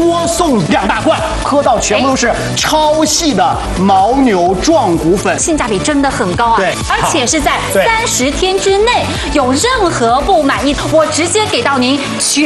多送2大罐，喝到全部都是超细的牦牛壮骨粉， 性价比真的很高啊！ 对， 而且是在30天之内，有任何不满意，我直接给到您全